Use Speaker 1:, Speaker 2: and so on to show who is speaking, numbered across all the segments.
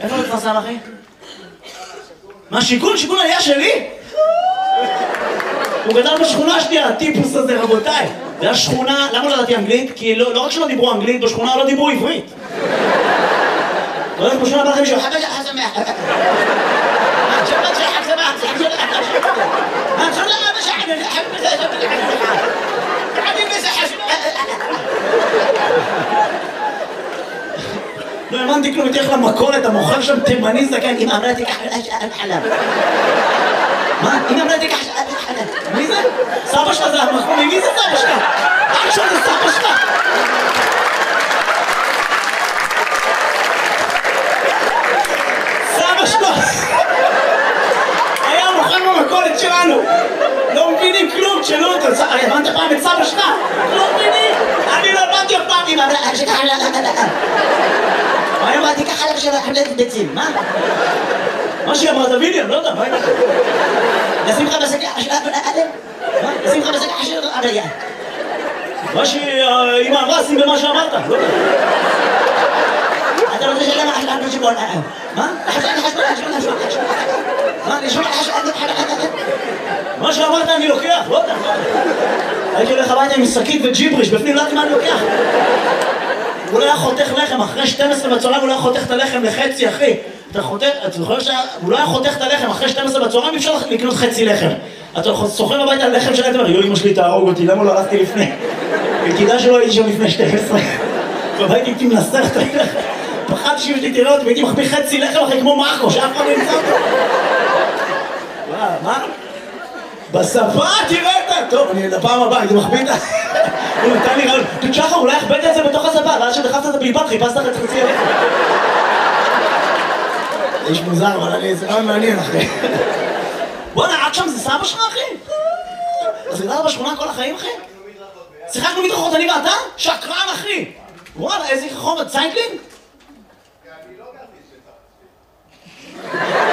Speaker 1: איפה הוא התפרסם, אחי? מה, שיכון? שיכון עלייה שלי? הוא גדל בשכונה שלי, הטיפוס הזה, רבותיי. זה היה שכונה, למה לא ידעתי אנגלית? כי לא רק שלא דיברו אנגלית, בשכונה לא דיברו עברית. לא יודעת, בשכונה בא לכם מישהו, חבא חסמח. לא האמנתי כלום, תלך למכולת, המוכר שם תימני זקן, אמא אמרה תיקח חלב. מה? אמא אמרה תיקח חלב. מי זה? סבא שלך זה המחמומי, מי זה סבא שלך? אח שלך זה סבא שלך. סבא שלך היה מוכר במכולת שלנו. לא מבינים כלום, תשאלו אותו. הבנת פעם את סבא שלך? לא מבינים. אני לא הבנתי אף פעם. אמא אמרה תיקח חלב. מה אמרתי ככה לך של חלטת ביצים, מה? מה שהיא אמרת ויליאם, לא יודע, מה אמרת? נשים לך בשקע חשב עליהם? מה? נשים לך בשקע חשב עליהם? מה שאמא אמרה, שים במה שאמרת, לא יודע. אתה רוצה שלמה חשב עליהם שבוע עליהם? מה? מה? נשמע חשב עליהם? מה שאמרת אני לוקח, לא יודע. הייתי הולך הביתה עם שקית וג'יבריש, בפנים לא יודעת מה אני לוקח. הוא לא היה חותך לחם, אחרי 12 בצהריים הוא לא היה חותך את הלחם לחצי, אחי. אתה חותך, אתה זוכר שהוא לא היה חותך את הלחם, אחרי 12 בצהריים אי אפשר לקנות חצי לחם. אתה סוחר הביתה על לחם שלהם, אתה אומר, יו, אמא שלי תהרוג אותי, למה לא הלכתי לפני? וכדאי שלא הייתי שם לפני 12. ובאתי הייתי מנסר את הלחם. פחדתי שאם שלי תראה אותי, והייתי מחביא חצי לחם אחרי כמו מרקו, שאף אחד לא ימצא אותו. מה? בשפה תראה את טוב, אני לפעם הבאה, הייתי מחביא את ה... הוא נתן לי רעיון, שחר, אולי הכבדת את זה בתוך השפה, ואז שדחפת את הבלבד, חיפשת את חצי הלחם. איש מוזר, אבל אני איזה רעיון מעניין, אחי. בוא'נה, עד שם זה סבא שלך, אחי? אז גדלת בשכונה כל החיים, אחי? שיחקנו מדרכות, אני ואתה? שקרן, אחי! וואלה, איזה חומר, ציינקלין?
Speaker 2: אני לא גרתי שצריך.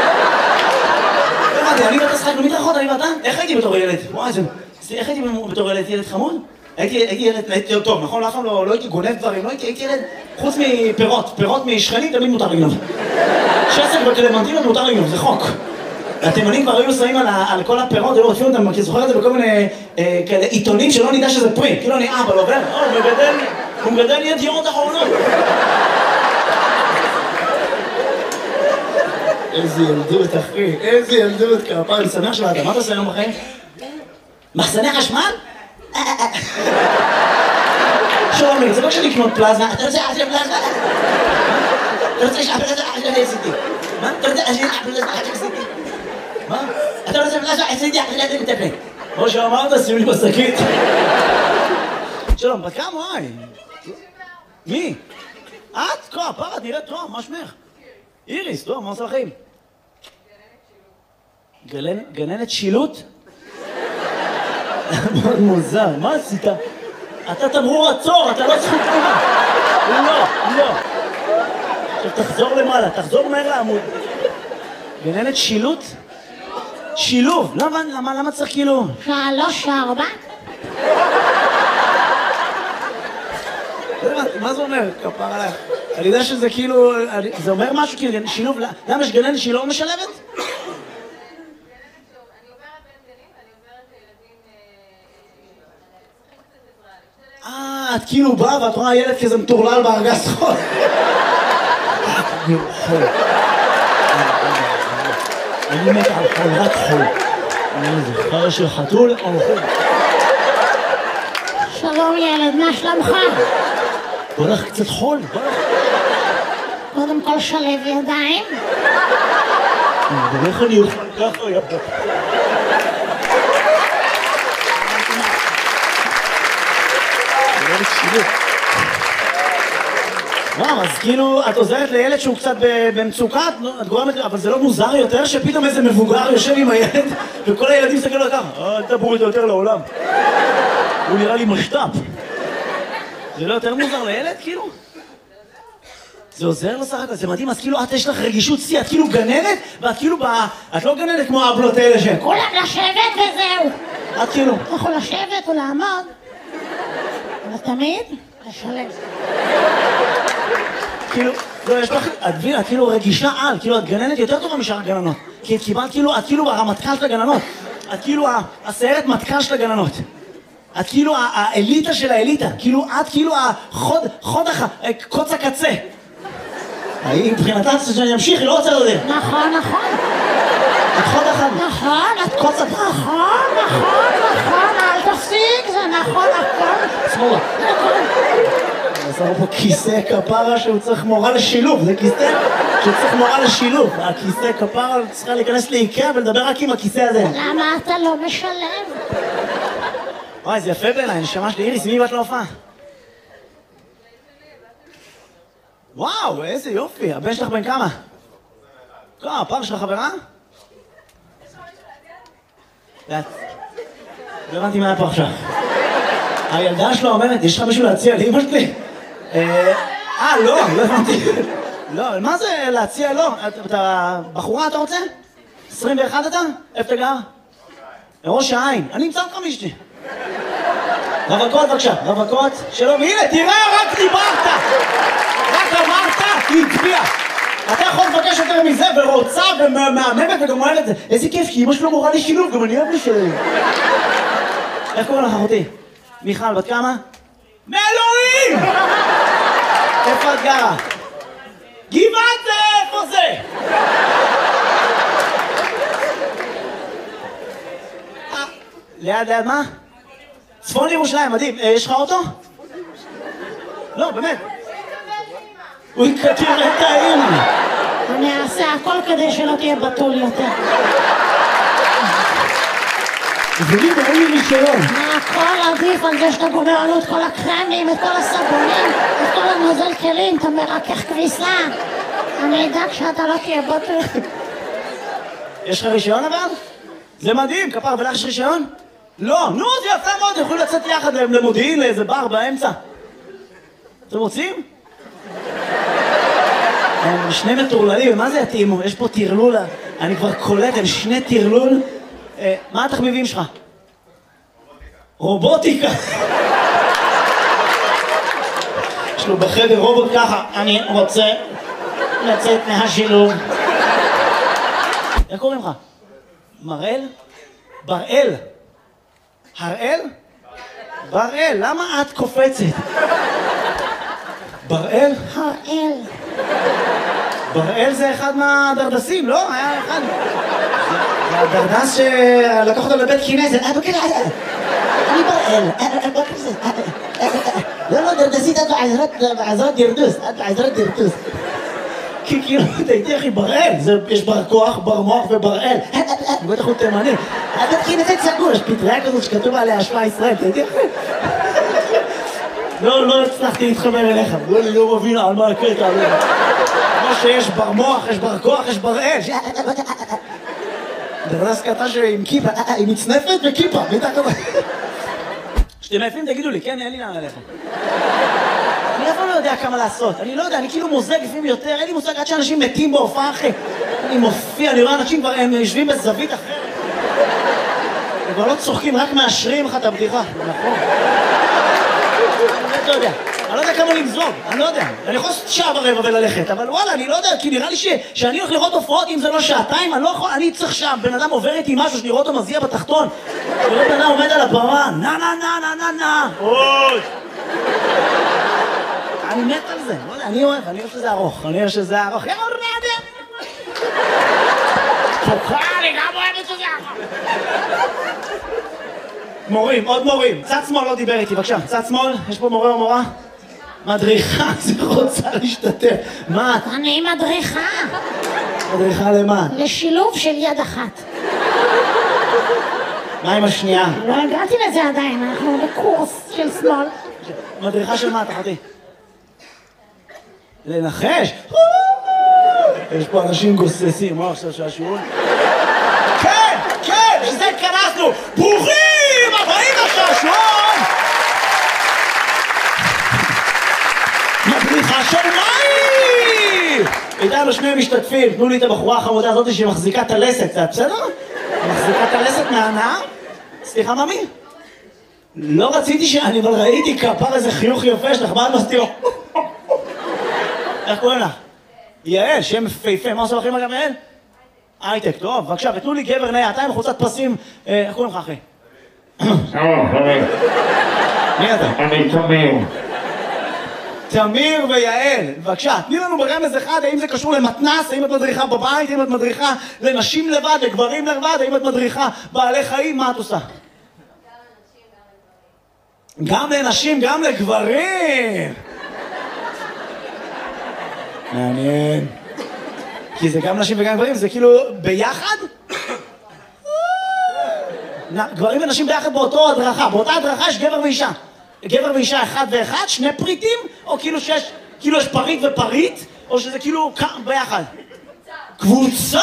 Speaker 1: לא הבנתי, אני ואתה שיחקנו מדרכות, אני ואתה? איך הייתי בתור ילד? וואי, איך הייתי בתור ילד? ילד חמוד? הייתי ילד טוב, נכון? אף פעם לא הייתי גונב דברים, לא הייתי ילד... חוץ מפירות, פירות משכנים תמיד מותר לגנוב. שסק וקלמנטינות מותר לגנוב, זה חוק. התימנים כבר היו שמים על כל הפירות, היו רודפים אותם, כי זוכר את זה בכל מיני כאלה עיתונים שלא נדע שזה פרי. כאילו אני אבא, לא עובר? הוא מגדל ידיעות אחרונות. איזה ילדות, אחי, איזה ילדות, כפר, אני שמח שבאת, מה אתה עושה היום בחיים? מחסני חשמל? שלומי, זה לא כשאני לקנות פלזמה, אתה רוצה לעשות פלזמה? אתה רוצה לשאף פלזמה? אני עשיתי. מה? אתה רוצה לשאף פלזמה? אני עשיתי. מה? אתה רוצה פלזמה? עשיתי, אני מטפל. כמו שאמרת, שים לי בשקית. שלום, בת כמה? וואי. מי? את? כה, פרה, נראית טוב, מה שמך? איריס, טוב, מה עושה לכם? גננת שילוט? מאוד מוזר, מה עשית? אתה תמרור עצור, אתה לא זכות תנועה. לא. עכשיו תחזור למעלה, תחזור מהר לעמוד. גננת שילוט? שילוב, למה צריך כאילו?
Speaker 3: 3, 4.
Speaker 1: מה זה אומר? כפר עליך. אני יודע שזה כאילו, זה אומר משהו כאילו, שילוב, למה יש גננת שהיא לא משלבת? את כאילו באה ואת רואה ילד כזה מטורלל בארגז חול. אני חול. אני מת על חול, רק חול. אני זוכר של חתול או חול.
Speaker 3: שלום ילד, מה שלומך?
Speaker 1: בוא נלך קצת חול, בוא נלך.
Speaker 3: קודם כל שלב ידיים.
Speaker 1: ואיך אני אוכל ככה, יפה. אז כאילו, את עוזרת לילד שהוא קצת במצוקה, את גורמת, אבל זה לא מוזר יותר שפתאום איזה מבוגר יושב עם הילד וכל הילדים מסתכלים לו ככה, אל תבואו איתו יותר לעולם. הוא נראה לי משת"פ. זה לא יותר מוזר לילד, כאילו? זה עוזר לו סך הכל, זה מדהים, אז כאילו, את יש לך רגישות שיא, את כאילו גננת, ואת כאילו את לא גננת כמו הבלות האלה שהן.
Speaker 3: כולם לשבת וזהו.
Speaker 1: את כאילו.
Speaker 3: אתה יכול לשבת או לעמוד, אבל תמיד לשלב.
Speaker 1: כאילו, לא, יש לך, את כאילו רגישה על, כאילו את גננת יותר טובה משאר הגננות. כי את קיבלת כאילו, את כאילו הרמטכ"ל של הגננות. את כאילו הסיירת מטכ"ל של הגננות. את כאילו האליטה של האליטה. כאילו את כאילו קוץ הקצה. מבחינתה שאני אמשיך, היא לא רוצה לדעת.
Speaker 3: נכון, נכון.
Speaker 1: את חוד אחד.
Speaker 3: נכון, את קוץ הקצה. נכון, אל תפסיק, זה נכון, הכל.
Speaker 1: שמאלה. עזר פה כיסא כפרה שהוא צריך מורה לשילוב, זה כיסא שהוא צריך מורה לשילוב. הכיסא כפרה צריכה להיכנס לאיקאה ולדבר רק עם הכיסא הזה.
Speaker 3: למה אתה לא משלם?
Speaker 1: וואי, זה יפה בעיניי, נשמה שלי. איריס, מי באת להופעה? וואו, איזה יופי. הבן שלך בן כמה? הפעם שלך חברה? לא הבנתי מה היה פה עכשיו. הילדה שלו אומרת, יש לך מישהו להציע לאמא שלי? לא הבנתי. לא, מה זה להציע? לא. אתה בחורה אתה רוצה? 21 אתה? איפה אתה גר? ראש העין. אני אמצא אותך מאשתי. רווקות בבקשה, רווקות. שלום, הנה, תראה, רק דיברת! רק אמרת, היא הצביעה. אתה יכול לבקש יותר מזה, ורוצה, ומהממת, וגם אוהב את זה. איזה כיף, כי אמא שלו מורה לי שילוב, גם אני אוהב לי שילוב. איך קוראים לך, אחותי? מיכל, בת כמה? מאלוהים! איפה את גרה? גבעת זה, איפה זה? ליד מה? צפון ירושלים, מדהים. יש לך אוטו? לא, באמת. הוא יקטיר את האמא.
Speaker 3: אני אעשה הכל כדי שלא תהיה בתול יותר.
Speaker 1: ולי אין לי רישיון.
Speaker 3: הכל עדיף על זה שאתה גומר עלות כל הקרמים, את כל הסבונים, את כל הנוזל כלים, אתה מרכך כביסה. אני אדאג שאתה לא תהיה בתול.
Speaker 1: יש לך רישיון אבל? זה מדהים, כפר, ולך יש רישיון? לא, נו, זה יפה מאוד, יכולים לצאת יחד למודיעין, לאיזה בר באמצע. אתם רוצים? הם שני מטורללים, מה זה יתאימו? יש פה תרלול, אני כבר קולט, הם שני תרלול. מה התחביבים שלך? רובוטיקה. יש לו בחדר רובוט ככה, אני רוצה לצאת מהשילוב. איך קוראים לך? מראל? בראל? הראל? בראל, למה את קופצת? בראל?
Speaker 3: הראל.
Speaker 1: בראל זה אחד מהדרדסים, לא? היה אחד. זה הדרדס שלקח אותו לבית כנסת. אני בראל. לא, דרדסית, את בעזרת דרדוס. את בעזרת דרדוס. כי כאילו, תהייתי אחי, בראל. יש בר כוח, בר מוח ובראל. בטח הוא תימני. הבית כנסת סגור, יש פטריה כזאת שכתוב עליה השפעה ישראל. תהייתי אחי. לא הצלחתי להתחבר אליך. אני לא מבין על מה הקטע. כמו שיש בר מוח, יש בר כוח, יש בראל. דרדס קטן עם כיפה, עם מצנפת וכיפה. כשאתם עייפים תגידו לי, כן, אין לי לאן ללכת. אני אף פעם לא יודע כמה לעשות. אני לא יודע, אני כאילו מוזג לפעמים יותר. אין לי מושג עד שאנשים מתים בהופעה אחי. אני מופיע, אני רואה אנשים כבר, הם יושבים בזווית אחרת. הם כבר לא צוחקים, רק מאשרים לך את הבדיחה. נכון. אני לא יודע. אני לא יודע כמה למזוג, אני לא יודע. אני יכול לעשות שעה ורבע וללכת, אבל וואלה, אני לא יודע, כי נראה לי שאני הולך לראות הופעות, אם זה לא שעתיים, אני לא יכול, אני צריך שם, בן אדם עובר איתי משהו, שאני רואה אותו מזיע בתחתון, וראה בן אדם עומד על הבמה, נה, אוי! אני מת על זה, לא יודע, אני אוהב שזה ארוך, אני אוהב שזה ארוך, אני גם אוהב שזה ארוך. מורים, עוד מורים. צד שמאל לא דיבר איתי, בבקשה. צד שמאל, יש פה מורה או מורה? מדריכה, זה רוצה להשתתף. מה את?
Speaker 3: אני מדריכה.
Speaker 1: מדריכה למה?
Speaker 3: לשילוב של יד אחת.
Speaker 1: מה עם השנייה?
Speaker 3: לא הגעתי לזה עדיין, אנחנו בקורס של שמאל.
Speaker 1: מדריכה של מה, תחתי? לנחש? יש פה אנשים גוססים, מה עכשיו שהשיעור? כן, שזה התכנסנו! ברוכים הבאים לשעשועון! מדריכה של מים! איתנו שני משתתפים, תנו לי את הבחורה החמודה הזאת שמחזיקה את הלסת, זה בסדר? מחזיקה את הלסת מהנאה? סליחה, ממי? לא רציתי שאני, אבל ראיתי כפר איזה חיוך יפה שלך, מה את מסתירו? איך קוראים לך? יעל, שם מפהפה, מה עושה לכם אגב יעל? הייטק, טוב, בבקשה, ותנו לי גבר נאה, אתה עם חולצת פסים, איך קוראים לך אחי? מי אתה?
Speaker 4: אני תמיר.
Speaker 1: תמיר ויעל, בבקשה, תני לנו ברמז אחד, האם זה קשור למתנ"ס, האם את מדריכה בבית, האם את מדריכה לנשים לבד, לגברים לבד, האם את מדריכה בעלי חיים, מה את עושה? גם לנשים, גם לגברים. מעניין. כי זה גם נשים וגם גברים, זה כאילו ביחד? גברים ונשים ביחד באותו הדרכה, באותה הדרכה יש גבר ואישה. גבר ואישה אחד ואחד, שני פריטים, או כאילו יש פריט ופריט, או שזה כאילו ביחד? קבוצה!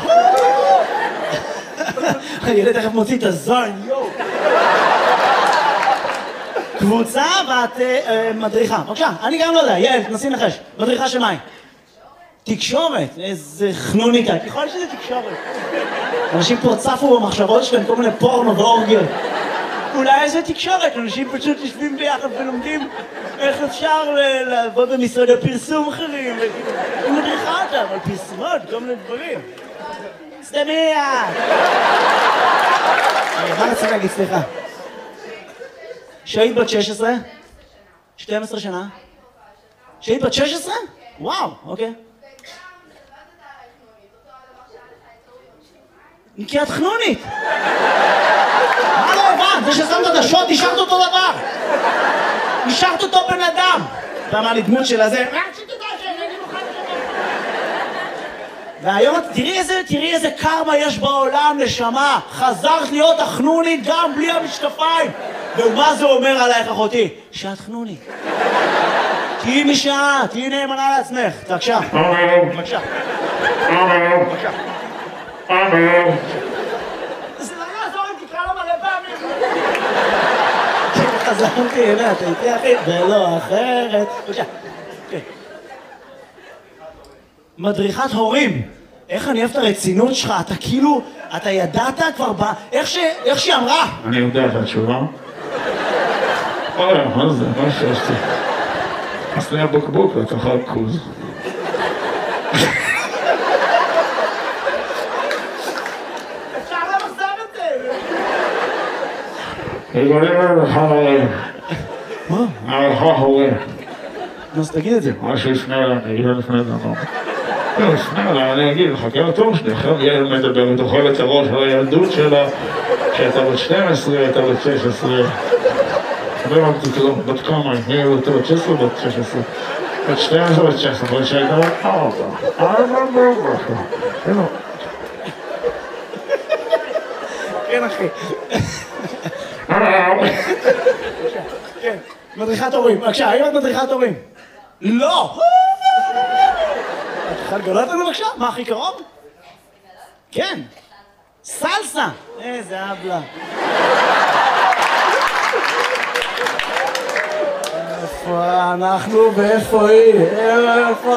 Speaker 1: הילד תכף מוציא את הזין, יואו. קבוצה ואת מדריכה. בבקשה, אני גם לא יודע, יעל, תנסי לנחש. מדריכה של מה? תקשורת. איזה חנוניקה. יכול להיות שזה תקשורת. אנשים פה צפו במחשבות שלהם כל מיני פורנו ואורגיות. אולי איזה תקשורת, אנשים פשוט יושבים ביחד ולומדים איך אפשר לעבוד במשרדי פרסום אחרים. היא מדריכה אותם על פרסומות, כל מיני דברים. סתמיה! מה רציתי להגיד, סליחה? שהיית בת 16? 12 שנה? שהיית בת 16? וואו, אוקיי. כי את חנונית! מה לא הבנת? זה ששמת את השוט, נשארת אותו דבר! נשארת אותו בן אדם! אתה אמר לי דמות של הזה... והיום, תראי איזה קרמה יש בעולם, נשמה. חזרת להיות החנונית גם בלי המשקפיים. ומה זה אומר עלייך, אחותי? שאת חנונית. תהיי משעה, תהיי נאמנה לעצמך. בבקשה. בבקשה. בבקשה. זה לא יעזור אם תקרא לו מלא פעמים. חזרתי, הנה, אתה איתי אחי, ולא אחרת. בבקשה. מדריכת הורים. איך אני אוהב את הרצינות שלך, אתה כאילו, אתה ידעת כבר איך שהיא אמרה.
Speaker 4: אני יודע את התשובה. אוי, מה זה? מה שעשתי? עשתי הבוקבוק לתוכל כוז.
Speaker 1: אפשר למחזר את זה.
Speaker 4: יגולים לך הורים.
Speaker 1: מה?
Speaker 4: לך הורים.
Speaker 1: אז תגיד את זה.
Speaker 4: מה שיפנה אליי, אני אגיד לפני זה לא. לא, יפנה אליי, אני אגיד, חכה לתור שלי, אחר יעל מדברת, אוכל את הראש על הילדות שלה, שהייתה בת 12, הייתה בת 16. לא הבנתי כלום, בת כמה, היא הייתה בת 16 בת 16. בת 12 בת 16, אבל שהייתה בת 4.
Speaker 1: כן, אחי. כן, מדריכת הורים. בבקשה, האם את מדריכת הורים? לא! את יכולה לגלות לנו בבקשה? מה הכי קרוב? כן. סלסה! איזה אבלה. איפה אנחנו ואיפה היא? איפה